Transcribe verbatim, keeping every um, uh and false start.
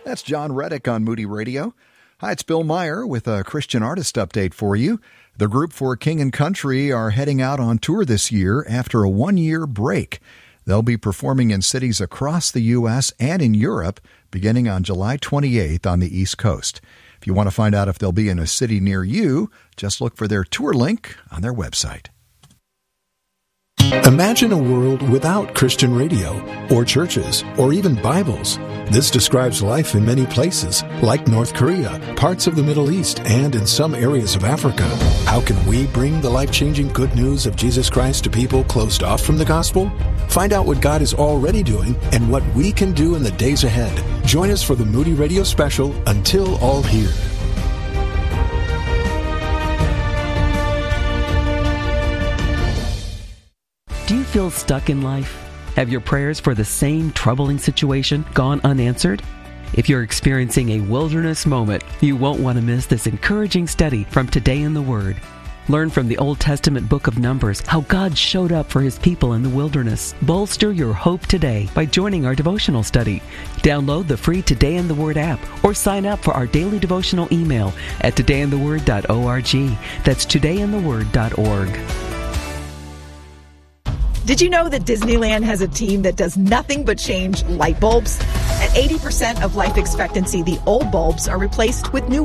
That's John Reddick on Moody Radio. Hi, it's Bill Meyer with a Christian artist update for you. The group For King and Country are heading out on tour this year after a one-year break. They'll be performing in cities across the U S and in Europe beginning on July twenty-eighth on the East Coast. If you want to find out if they'll be in a city near you, just look for their tour link on their website. Imagine a world without Christian radio, or churches, or even Bibles. This describes life in many places, like North Korea, parts of the Middle East, and in some areas of Africa. How can we bring the life-changing good news of Jesus Christ to people closed off from the gospel? Find out what God is already doing and what we can do in the days ahead. Join us for the Moody Radio special, Until All Hear. Do you feel stuck in life? Have your prayers for the same troubling situation gone unanswered? If you're experiencing a wilderness moment, you won't want to miss this encouraging study from Today in the Word. Learn from the Old Testament book of Numbers how God showed up for His people in the wilderness. Bolster your hope today by joining our devotional study. Download the free Today in the Word app or sign up for our daily devotional email at today in the word dot org. That's today in the word dot org. Did you know that Disneyland has a team that does nothing but change light bulbs? At eighty percent of life expectancy, the old bulbs are replaced with new